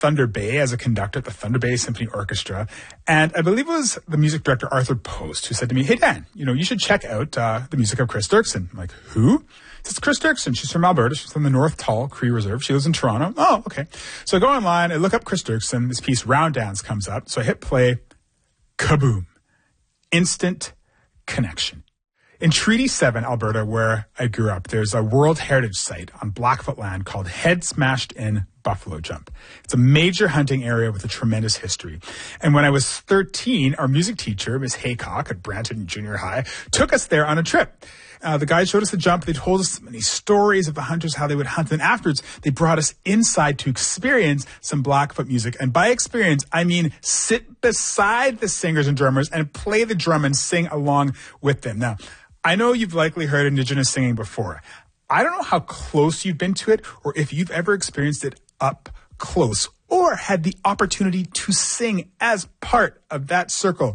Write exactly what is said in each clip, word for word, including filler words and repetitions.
Thunder Bay as a conductor at the Thunder Bay Symphony Orchestra. And I believe it was the music director, Arthur Post, who said to me, hey, Dan, you know, you should check out uh, the music of Chris Dirksen. I'm like, who? It's Chris Dirksen. She's from Alberta. She's from the North Tull Cree Reserve. She lives in Toronto. Oh, okay. So I go online, I look up Chris Dirksen. This piece, Round Dance, comes up. So I hit play. Kaboom. Instant connection. In Treaty seven, Alberta, where I grew up, there's a World Heritage Site on Blackfoot land called Head Smashed In Buffalo Jump. It's a major hunting area with a tremendous history. And when I was thirteen, our music teacher, Miss Haycock at Brandon Junior High, took us there on a trip. Uh, the guys showed us the jump. They told us many stories of the hunters, how they would hunt. And afterwards, they brought us inside to experience some Blackfoot music. And by experience, I mean sit beside the singers and drummers and play the drum and sing along with them. Now, I know you've likely heard Indigenous singing before. I don't know how close you've been to it or if you've ever experienced it up close or had the opportunity to sing as part of that circle.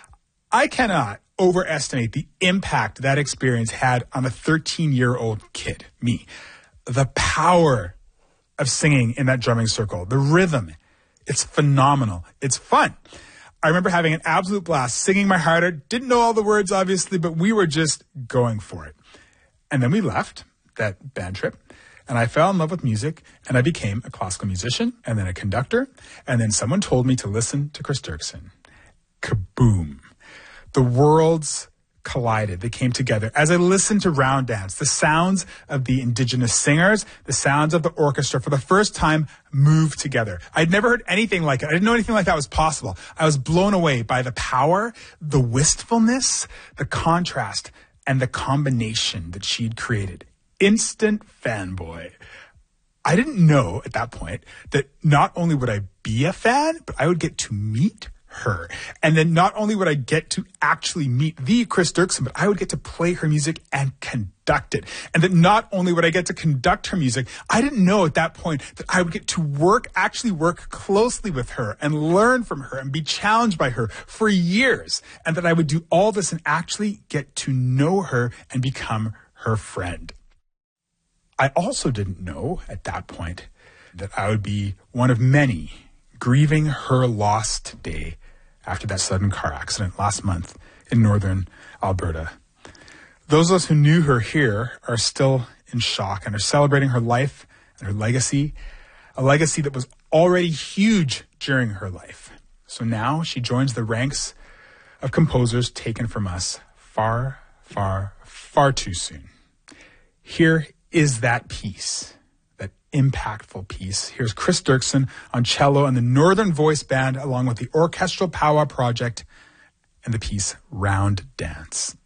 I cannot overestimate the impact that experience had on a thirteen-year-old kid, me. The power of singing in that drumming circle, the rhythm, it's phenomenal. It's fun. I remember having an absolute blast, singing my heart out. Didn't know all the words, obviously, but we were just going for it. And then we left that band trip, and I fell in love with music, and I became a classical musician, and then a conductor, and then someone told me to listen to Chris Dirksen. Kaboom. The worlds collided. They came together. As I listened to Round Dance, the sounds of the Indigenous singers, the sounds of the orchestra for the first time moved together. I'd never heard anything like it. I didn't know anything like that was possible. I was blown away by the power, the wistfulness, the contrast, and the combination that she'd created. Instant fanboy. I didn't know at that point that not only would I be a fan, but I would get to meet her. And then not only would I get to actually meet the Chris Dirksen, but I would get to play her music and conduct it. And that not only would I get to conduct her music, I didn't know at that point that I would get to work, actually work closely with her and learn from her and be challenged by her for years. And that I would do all this and actually get to know her and become her friend. I also didn't know at that point that I would be one of many grieving her loss today after that sudden car accident last month in northern Alberta. Those of us who knew her here are still in shock and are celebrating her life and her legacy, a legacy that was already huge during her life. So now she joins the ranks of composers taken from us far, far, far too soon. Here is that piece. Impactful piece. Here's Chris Dirksen on cello and the Northern Voice Band along with the Orchestral Powwow Project and the piece Round Dance.